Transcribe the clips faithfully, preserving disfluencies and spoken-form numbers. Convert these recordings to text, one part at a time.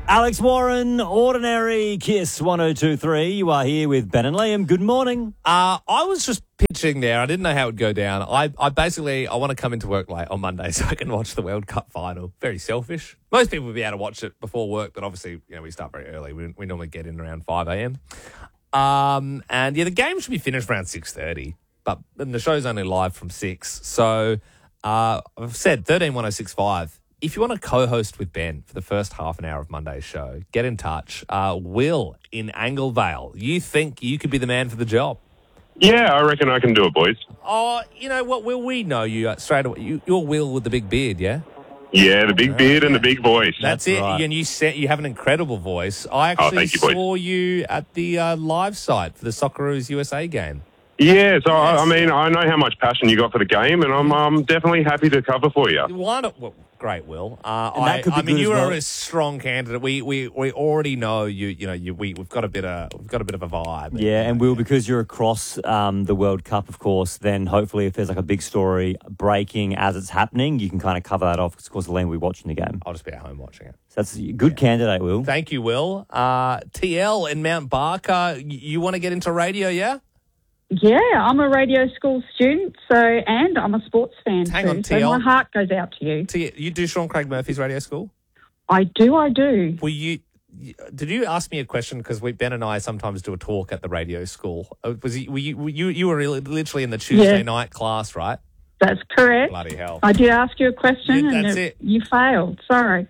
Alex Warren, Ordinary Kiss one oh two three. You are here with Ben and Liam. Good morning. Uh, I was just pitching there. I didn't know how it would go down. I, I basically, I want to come into work late on Monday so I can watch the World Cup final. Very selfish. Most people would be able to watch it before work, but obviously, you know, we start very early. We, we normally get in around five a.m. Um, and yeah, the game should be finished around six thirty, but and the show's only live from six. So uh, I've said thirteen one oh six five. If you want to co-host with Ben for the first half an hour of Monday's show, get in touch. Uh, Will in Anglevale, you think you could be the man for the job? Yeah, I reckon I can do it, boys. Oh, you know what, Will, we know you straight away. You, you're Will with the big beard, yeah? Yeah, the big beard and the big voice. That's, That's it. right. And you said you have an incredible voice. I actually thank you, boys. saw you at the uh, live site for the Socceroos U S A game. Yeah, so I, Yes. I mean, I know how much passion you got for the game, and I'm um, definitely happy to cover for you. Why not? Well, great, Will. Uh, And that I, could be I mean, good you as are well. a strong candidate. We we, we already know you. You know, you, we we've got a bit of we've got a bit of a vibe. Yeah, and Will, because you're across um, the World Cup, of course, then hopefully if there's like a big story breaking as it's happening, you can kind of cover that off because, of course, Liam will be watching the game. I'll just be at home watching it. So that's a good candidate, Will. Thank you, Will. Uh, T L in Mount Barker. You, you want to get into radio? Yeah. Yeah, I'm a radio school student, so and I'm a sports fan Hang too. on, so T L. my heart goes out to you. T- you do Sean Craig Murphy's radio school? I do, I do. Were you? Did you ask me a question? Because we Ben and I sometimes do a talk at the radio school. Uh, Was you? Were you? Were you, you were really, literally in the Tuesday Yeah. night class, right? That's correct. Bloody hell! I did ask you a question, Yeah, and that's you, it. you failed. Sorry.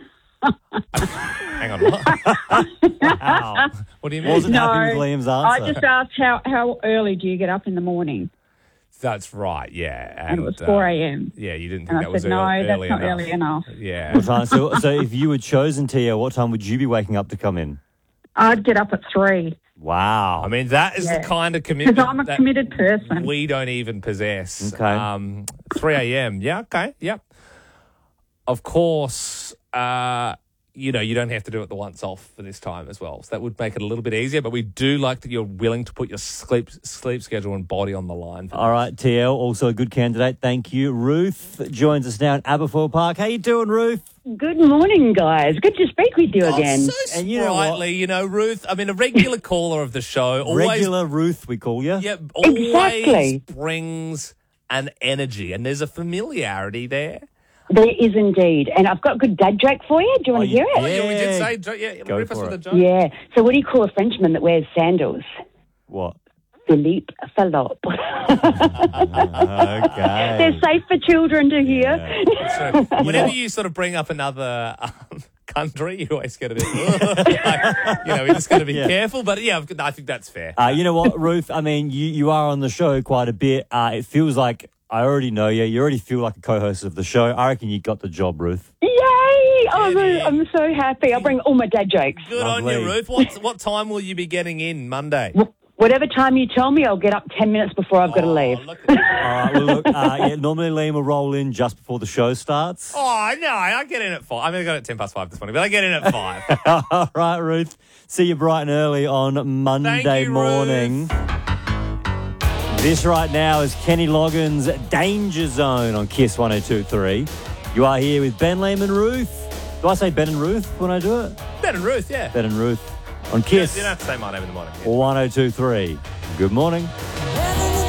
Hang on. What? Wow. What do you mean? Wasn't No, happy with Liam's I answer. just asked how, how early do you get up in the morning, That's right. Yeah, and, it was uh, four a.m. Yeah, you didn't think And I that was said, early, no, that's early not enough. early enough. Yeah. What time? So, so if you were chosen, Tia, what time would you be waking up to come in? I'd get up at three Wow. I mean, that is Yeah. the kind of commitment because I'm a that committed person. we don't even possess. Okay. Um, three a.m. Yeah, okay, yep. Of course, uh, you know, you don't have to do it the once off for this time as well. So that would make it a little bit easier, but we do like that you're willing to put your sleep sleep schedule and body on the line. For All right, T L, also a good candidate. Thank you. Ruth joins us now at Aberfoyle Park. How you doing, Ruth? Good morning, guys. Good to speak with you Oh, again. so And you know what? sprightly, you know, Ruth. I mean, a regular caller of the show, always, Regular Ruth, we call you. yeah, always Exactly. brings an energy, and there's a familiarity there. There is indeed. And I've got a good dad joke for you. Do you want Oh, to hear Oh, it? yeah, we did Yeah. say, jo- yeah, Go rip us for with it. a joke. Yeah. So what do you call a Frenchman that wears sandals? What? Philippe Fallope. Okay. They're safe for children to hear. So whenever you sort of bring up another um, country, you always get a bit, like, you know, we just got to be Yeah. careful. But yeah, I think that's fair. Uh, you know what, Ruth? I mean, you, you are on the show quite a bit. Uh, it feels like I already know you. You already feel like a co-host of the show. I reckon you got the job, Ruth. Yay! Oh, Yeah. I'm so happy. I'll bring all my dad jokes. Good on Lovely. you, Ruth. What what time will you be getting in Monday? Whatever time you tell me, I'll get up ten minutes before I've got to Oh, leave. look at that. All right, well, look, uh, yeah, normally Liam will roll in just before the show starts. Oh, no, I get in at five. I mean, I got at ten past five this morning, but I get in at five. All right, Ruth. See you bright and early on Monday Thank you, morning. This right now is Kenny Loggins' Danger Zone on Kiss one oh two three. You are here with Ben, Liam and Ruth. Do I say Ben and Ruth when I do it? Ben and Ruth, yeah. Ben and Ruth on You Kiss don't have to say my name in the morning. one oh two three. Good morning.